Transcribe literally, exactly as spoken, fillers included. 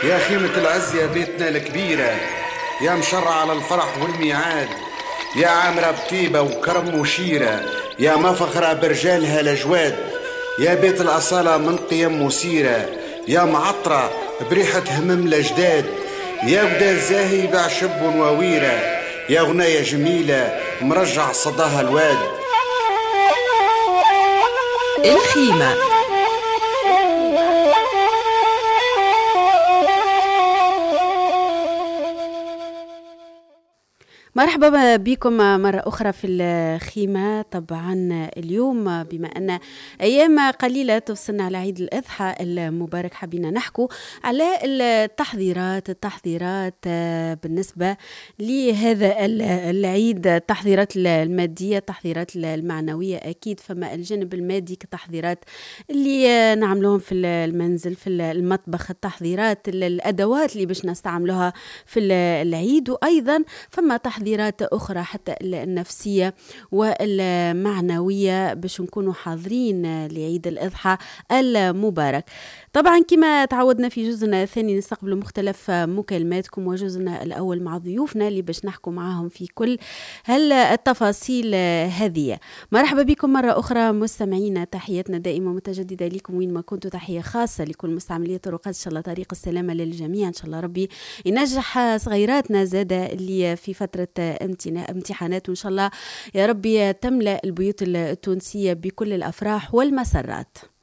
يا خيمة العز يا بيتنا الكبيرة، يا مشرع على الفرح والميعاد، يا عامرة بطيبة وكرم وشيرة، يا مفخرة برجالها الأجواد، يا بيت الأصالة من قيم مثيرة، يا معطرة بريحة همم الأجداد، يا ودا الزاهي بعشب وويرة، يا غناية جميلة مرجع صداها الواد. الخيمة. مرحبا بكم مرة أخرى في الخيمة. طبعا اليوم بما أن أيام قليلة توصلنا على عيد الأضحى المبارك، حبينا نحكو على التحضيرات التحضيرات بالنسبة لهذا العيد، التحضيرات المادية، التحضيرات المعنوية. أكيد فما الجانب المادي كتحضيرات اللي نعملوهم في المنزل في المطبخ، التحضيرات الأدوات اللي باش نستعملوها في العيد، وأيضا فما تحضيرات تحضيرات أخرى حتى النفسية والمعنوية باش نكونوا حاضرين لعيد الأضحى المبارك. طبعا كما تعودنا في جزءنا الثاني نستقبل مختلف مكالماتكم، وجزءنا الأول مع ضيوفنا اللي باش نحكوا معاهم في كل هالتفاصيل هذه. مرحبا بكم مرة أخرى مستمعينا، تحياتنا دائما متجددة لكم وين ما كنتوا، تحية خاصة لكل مستعملية طرقات، إن شاء الله طريق السلامة للجميع، إن شاء الله ربي ينجح صغيراتنا زادة اللي في فترة امتحانات، وإن شاء الله يا ربي تملأ البيوت التونسية بكل الأفراح والمسرات.